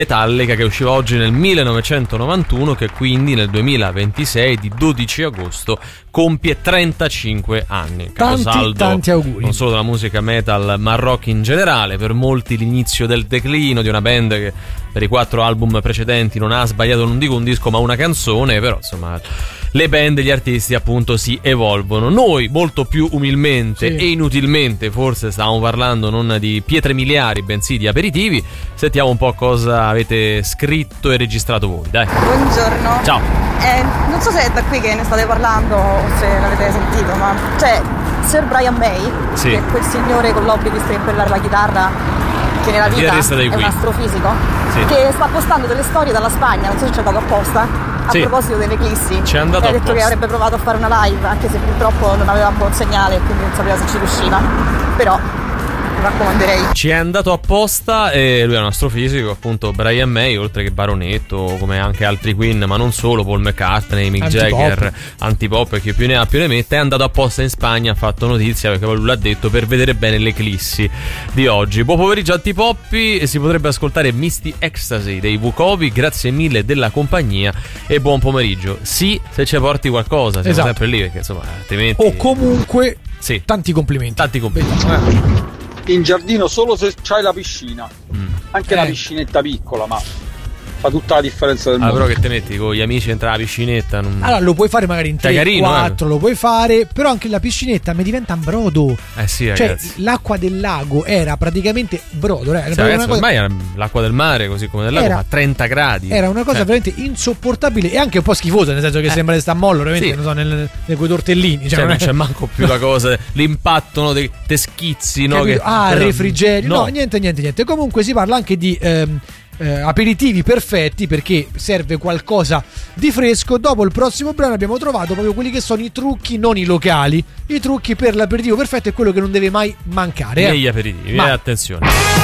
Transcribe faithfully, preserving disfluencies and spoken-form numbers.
Metallica, che usciva oggi nel millenovecentonovantuno, che quindi nel duemilaventisei di dodici agosto compie trentacinque anni. Tanti, tanti auguri. Non solo della musica metal ma rock in generale, per molti l'inizio del declino di una band che per i quattro album precedenti non ha sbagliato, non dico un disco ma una canzone, però insomma le band e gli artisti appunto si evolvono. Noi molto più umilmente sì. e inutilmente forse stavamo parlando non di pietre miliari bensì di aperitivi. Sentiamo un po' cosa avete scritto e registrato voi, dai. Buongiorno. Ciao. Eh, non so se è da qui che ne state parlando o se l'avete sentito, ma c'è Sir Brian May, sì. che è quel signore con l'hobby di strimpellare la chitarra, che nella vita è un astrofisico, sì. che sta postando delle storie dalla Spagna, non so se ci è andato apposta. A sì. proposito dell'eclissi, ci è andato ha detto apposta. Che avrebbe provato a fare una live, anche se purtroppo non aveva buon segnale, quindi non sapeva se ci riusciva. Però raccomanderei. Ci è andato apposta e lui è un astrofisico, appunto Brian May, oltre che baronetto, come anche altri Queen, ma non solo, Paul McCartney, Mick Antipop. Jagger, Antipop, che più ne ha più ne mette. È andato apposta in Spagna, ha fatto notizia perché poi lui l'ha detto, per vedere bene l'eclissi di oggi. Buon pomeriggio Antipoppi, e si potrebbe ascoltare Misty Ecstasy dei Vukovi. Grazie mille della compagnia e buon pomeriggio. Sì, se ci porti qualcosa, siamo esatto. sempre lì, perché insomma altrimenti... O comunque sì. tanti complimenti. Tanti complimenti. In giardino solo se c'hai la piscina, mm. anche eh. una piscinetta piccola, ma fa tutta la differenza del ah, mondo. Però che te metti con gli amici entra la piscinetta, non... allora lo puoi fare magari in tre quattro, eh. lo puoi fare, però anche la piscinetta mi diventa un brodo. Eh sì, ragazzi. Cioè l'acqua del lago era praticamente brodo, era sì, ragazzi, cosa... ormai l'acqua del mare, così come del lago, era... fa trenta gradi. Era una cosa cioè. veramente insopportabile e anche un po' schifosa, nel senso che eh. sembra che sta a mollo, veramente, sì. non so, nel, nel quei tortellini, cioè, cioè non è... c'è manco più la cosa, l'impatto, no, dei te schizzi, no, che... ah, però... refrigerio, no. no, niente, niente, niente. Comunque si parla anche di ehm, eh, aperitivi perfetti, perché serve qualcosa di fresco. Dopo il prossimo brano abbiamo trovato proprio quelli che sono i trucchi, non i locali, i trucchi per l'aperitivo perfetto, è quello che non deve mai mancare. Negli eh. aperitivi, Ma... eh, attenzione.